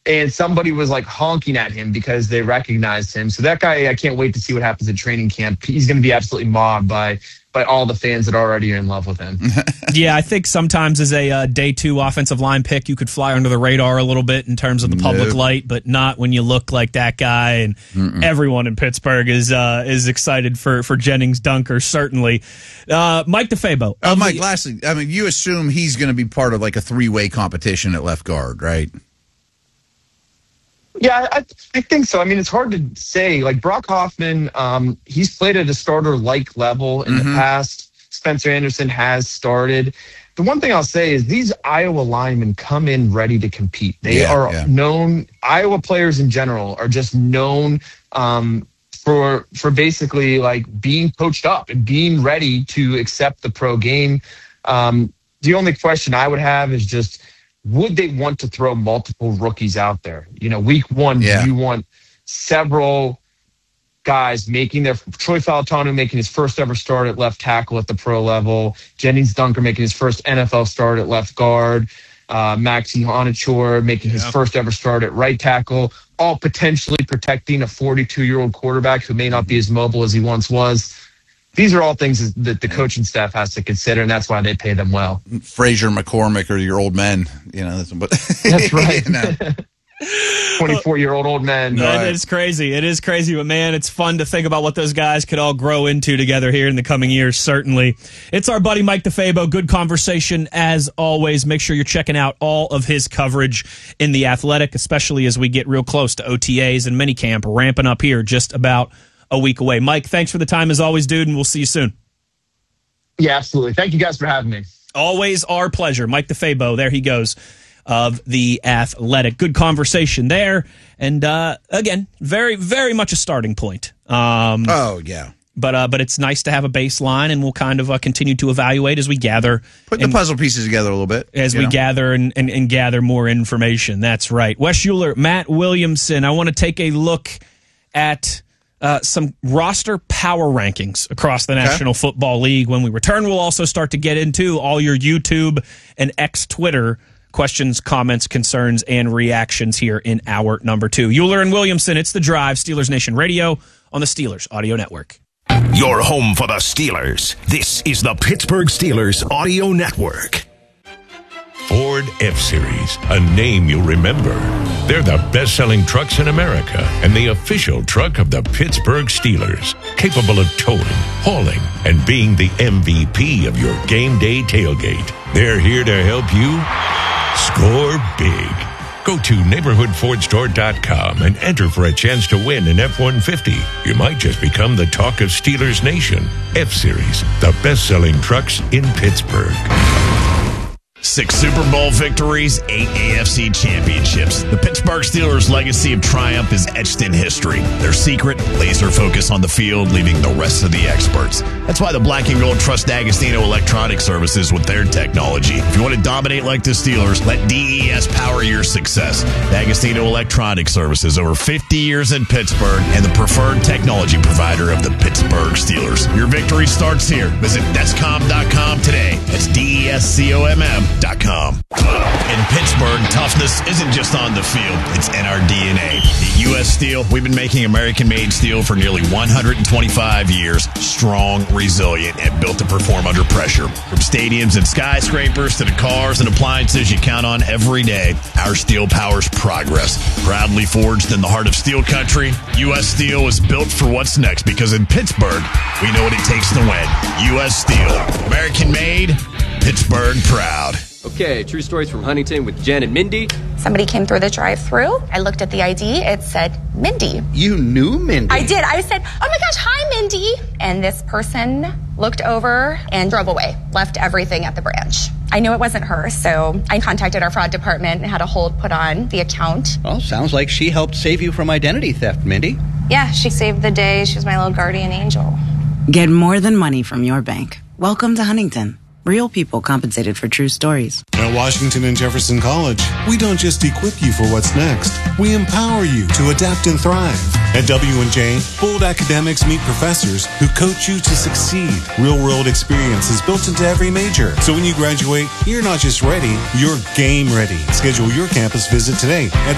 and somebody was like honking at him because they recognized him. So that guy, I can't wait to see what happens at training camp. He's going to be absolutely mobbed by all the fans that already are in love with him. Yeah, I think sometimes as a day 2 offensive line pick, you could fly under the radar a little bit in terms of the public light, but not when you look like that guy. And everyone in Pittsburgh is excited for Jennings Dunker, certainly. Mike DeFabo. Mike, lastly, I mean, you assume he's going to be part of like a 3-way competition at left guard, right? Yeah, I think so. I mean, it's hard to say. Like Brock Hoffman, he's played at a starter-like level in the past. Spencer Anderson has started. The one thing I'll say is these Iowa linemen come in ready to compete. They are known. Iowa players in general are just known for basically like being coached up and being ready to accept the pro game. The only question I would have is just, would they want to throw multiple rookies out there? You know, week 1, you want several guys making their Troy Falatanu making his first ever start at left tackle at the pro level, Jennings Dunker making his first NFL start at left guard, Maxi Honachor making his first ever start at right tackle, all potentially protecting a 42-year-old quarterback who may not be as mobile as he once was. These are all things that the coaching staff has to consider, and that's why they pay them well. Frazier, McCormick are your old men, you know. That's right. 24-year-old old men. Right. It is crazy. It is crazy, but man, it's fun to think about what those guys could all grow into together here in the coming years, certainly. It's our buddy Mike DeFabo. Good conversation as always. Make sure you're checking out all of his coverage in The Athletic, especially as we get real close to OTAs and minicamp ramping up here just about a week away. Mike, thanks for the time as always, dude, and we'll see you soon. Yeah, absolutely. Thank you guys for having me. Always our pleasure. Mike DeFabo, there he goes, of The Athletic. Good conversation there. And again, very, very much a starting point. Yeah. But it's nice to have a baseline, and we'll kind of continue to evaluate as we gather. Put the puzzle pieces together a little bit. As we gather and gather more information. That's right. Wes Schuler, Matt Williamson. I want to take a look at some roster power rankings across the National Football League. When we return, we'll also start to get into all your YouTube and X-Twitter questions, comments, concerns, and reactions here in hour number 2. Euler and Williamson, it's The Drive, Steelers Nation Radio on the Steelers Audio Network. Your home for the Steelers. This is the Pittsburgh Steelers Audio Network. Ford F-Series, a name you'll remember. They're the best-selling trucks in America and the official truck of the Pittsburgh Steelers, capable of towing, hauling, and being the MVP of your game day tailgate. They're here to help you score big. Go to neighborhoodfordstore.com and enter for a chance to win an F-150. You might just become the talk of Steelers Nation. F-Series, the best-selling trucks in Pittsburgh. 6 Super Bowl victories, 8 AFC championships. The Pittsburgh Steelers' legacy of triumph is etched in history. Their secret, laser focus on the field, leaving the rest of the experts. That's why the Black and Gold trust D'Agostino Electronic Services with their technology. If you want to dominate like the Steelers, let DES power your success. D'Agostino Electronic Services, over 50 years in Pittsburgh, and the preferred technology provider of the Pittsburgh Steelers. Your victory starts here. Visit Descom.com today. That's DESCOMM.com. In Pittsburgh, toughness isn't just on the field, it's in our DNA. At U.S. Steel, we've been making American-made steel for nearly 125 years. Strong, resilient, and built to perform under pressure. From stadiums and skyscrapers to the cars and appliances you count on every day, our steel powers progress. Proudly forged in the heart of steel country, U.S. Steel is built for what's next, because in Pittsburgh, we know what it takes to win. U.S. Steel. American-made, Pittsburgh proud. Okay, true stories from Huntington with Jen and Mindy. Somebody came through the drive-thru. I looked at the ID. It said Mindy. You knew Mindy? I did. I said, oh my gosh, hi, Mindy. And this person looked over and drove away, left everything at the branch. I knew it wasn't her, so I contacted our fraud department and had a hold put on the account. Well, sounds like she helped save you from identity theft, Mindy. Yeah, she saved the day. She was my little guardian angel. Get more than money from your bank. Welcome to Huntington. Real people compensated for true stories. At Washington and Jefferson College, we don't just equip you for what's next. We empower you to adapt and thrive. At W&J, bold academics meet professors who coach you to succeed. Real-world experience is built into every major. So when you graduate, you're not just ready, you're game ready. Schedule your campus visit today at